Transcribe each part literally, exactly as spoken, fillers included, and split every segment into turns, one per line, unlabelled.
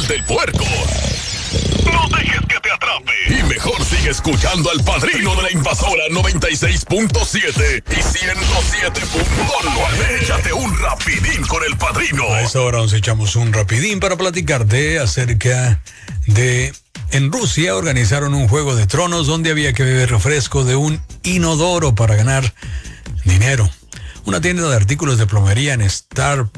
del puerco. No dejes que te atrape. Y mejor sigue escuchando al Padrino de la Invasora noventa y seis punto siete y ciento siete punto nueve. Échate un rapidín con el Padrino.
A esta hora nos echamos un rapidín para platicarte acerca de... En Rusia organizaron un juego de tronos donde había que beber refresco de un inodoro para ganar dinero. Una tienda de artículos de plomería en Stavropol,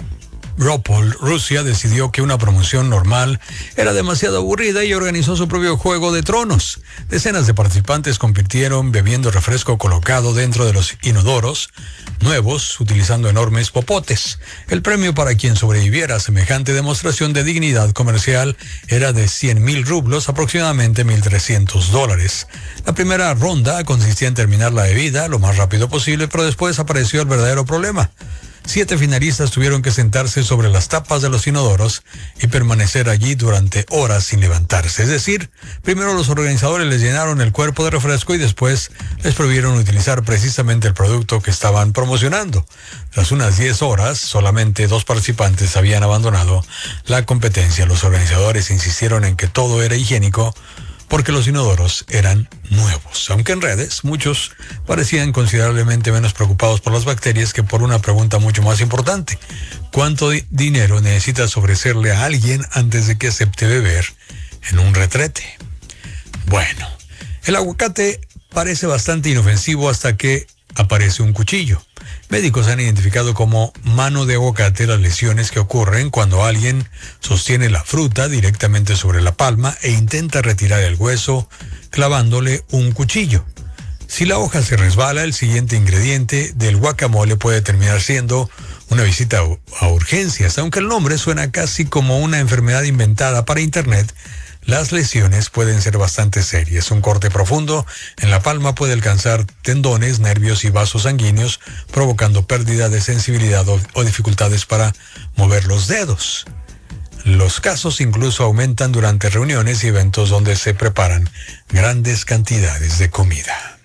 Rusia, decidió que una promoción normal era demasiado aburrida y organizó su propio juego de tronos. Decenas de participantes compitieron bebiendo refresco colocado dentro de los inodoros nuevos, utilizando enormes popotes. El premio para quien sobreviviera a semejante demostración de dignidad comercial era de cien mil rublos, aproximadamente mil trescientos dólares. La primera ronda consistía en terminar la bebida lo más rápido posible, pero después apareció el verdadero problema. Siete finalistas tuvieron que sentarse sobre las tapas de los inodoros y permanecer allí durante horas sin levantarse. Es decir, primero los organizadores les llenaron el cuerpo de refresco y después les prohibieron utilizar precisamente el producto que estaban promocionando. Tras unas diez horas, solamente dos participantes habían abandonado la competencia. Los organizadores insistieron en que todo era higiénico porque los inodoros eran nuevos. Aunque en redes, muchos parecían considerablemente menos preocupados por las bacterias que por una pregunta mucho más importante. ¿Cuánto di- dinero necesitas ofrecerle a alguien antes de que acepte beber en un retrete? Bueno, el aguacate parece bastante inofensivo hasta que aparece un cuchillo. Médicos han identificado como mano de aguacate las lesiones que ocurren cuando alguien sostiene la fruta directamente sobre la palma e intenta retirar el hueso clavándole un cuchillo. Si la hoja se resbala, el siguiente ingrediente del guacamole puede terminar siendo una visita a urgencias. Aunque el nombre suena casi como una enfermedad inventada para internet, las lesiones pueden ser bastante serias. Un corte profundo en la palma puede alcanzar tendones, nervios y vasos sanguíneos, provocando pérdida de sensibilidad o, o dificultades para mover los dedos. Los casos incluso aumentan durante reuniones y eventos donde se preparan grandes cantidades de comida.